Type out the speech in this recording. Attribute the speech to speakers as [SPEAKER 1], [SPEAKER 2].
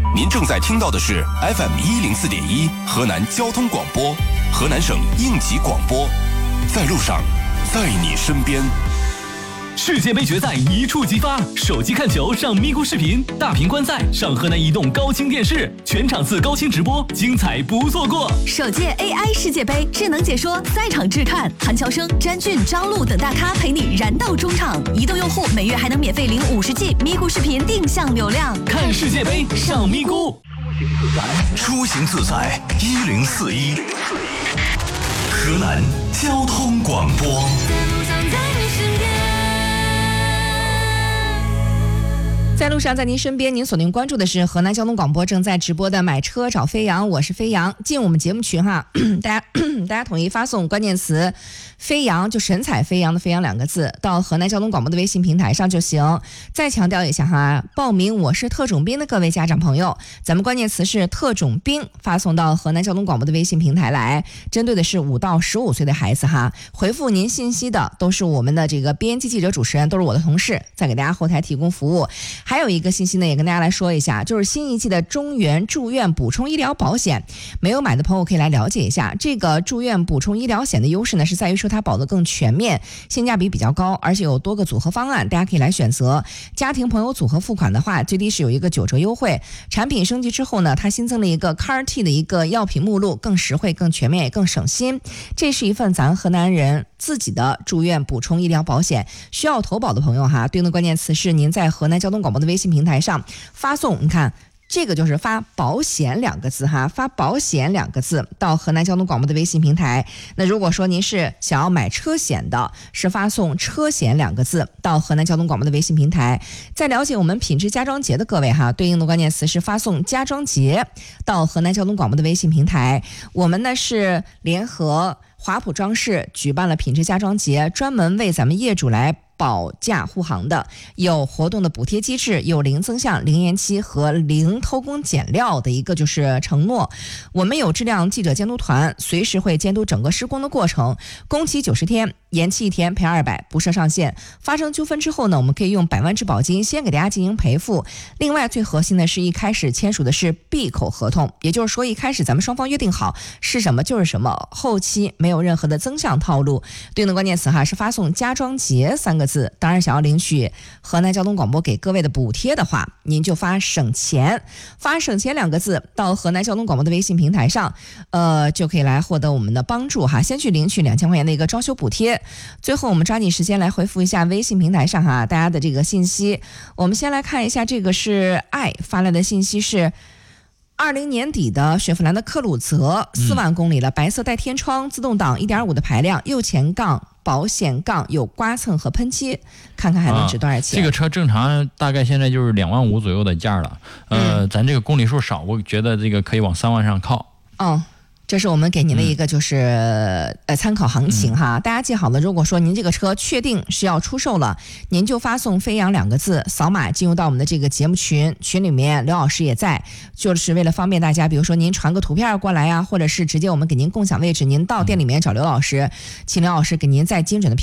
[SPEAKER 1] 您正在听到的是 FM104.1 河南交通广播，河南省应急广播，在路上，在你身边。
[SPEAKER 2] 世界杯决赛一触即发，手机看球上咪咕视频，大屏观赛上河南移动高清电视，全场次高清直播，精彩不错过。
[SPEAKER 3] 首届 AI 世界杯智能解说，赛场质看，韩乔生、詹俊、张璐等大咖陪你燃到中场。移动用户每月还能免费领50G 咪咕视频定向流量，
[SPEAKER 2] 看世界杯上咪咕。
[SPEAKER 1] 出行自在1041，河南交通广播。
[SPEAKER 4] 在路上，在您身边，您锁定关注的是河南交通广播正在直播的买车找飞扬，我是飞扬。进我们节目群哈，大家统一发送关键词飞扬，就神采飞扬的飞扬2个字到河南交通广播的微信平台上就行。再强调一下哈，报名我是特种兵的各位家长朋友，咱们关键词是特种兵，发送到河南交通广播的微信平台来，针对的是5到15岁的孩子哈。回复您信息的都是我们的这个编辑记者主持人，都是我的同事，在给大家后台提供服务。还有一个信息呢，也跟大家来说一下，就是新一季的中原住院补充医疗保险，没有买的朋友可以来了解一下。这个住院补充医疗险的优势呢，是在于说它保得更全面，性价比比较高，而且有多个组合方案，大家可以来选择。家庭朋友组合付款的话，最低是有一个9折优惠。产品升级之后呢，它新增了一个 CAR-T 的一个药品目录，更实惠、更全面，也更省心。这是一份咱河南人自己的住院补充医疗保险，需要投保的朋友哈，对应的关键词是您在河南交通广播的微信平台上发送，你看这个就是发保险2个字哈，发保险2个字到河南交通广播的微信平台。那如果说您是想要买车险的，是发送车险2个字到河南交通广播的微信平台。在了解我们品质家装节的各位哈，对应的关键词是发送家装节到河南交通广播的微信平台。我们呢是联合华普装饰举办了品质家装节，专门为咱们业主来保驾护航的，有活动的补贴机制，有零增项、零延期和零偷工减料的一个就是承诺。我们有质量记者监督团，随时会监督整个施工的过程，工期90天，延期1天赔200，不设上限。发生纠纷之后呢，我们可以用100万质保金先给大家进行赔付。另外最核心的是一开始签署的是闭口合同，也就是说一开始咱们双方约定好是什么就是什么，后期没有任何的增项套路。对应的关键词哈是发送家装节3个字。当然想要领取河南交通广播给各位的补贴的话，您就发省钱，发省钱2个字到河南交通广播的微信平台上，就可以来获得我们的帮助哈。先去领取2000块钱的一个装修补贴。最后我们抓紧时间来回复一下微信平台上哈大家的这个信息。我们先来看一下，这个是爱发来的信息是20年底的雪佛兰的克鲁泽，4万公里了，白色带天窗，自动挡1.5的排量，右前杠保险杠有刮蹭和喷漆，看看还能值多少钱。
[SPEAKER 5] 这个车正常大概现在就是2万5左右的价了，咱这个公里数少，我觉得这个可以往3万上靠。
[SPEAKER 4] 这是我们给您的一个就是参考行情哈，大家记好了，如果说您这个车确定是要出售了，您就发送飞扬2个字，扫码进入到我们的这个节目群里面，刘老师也在，就是为了方便大家，比如说您传个图片过来呀，或者是直接我们给您共享位置，您到店里面找刘老师，请刘老师给您再精准的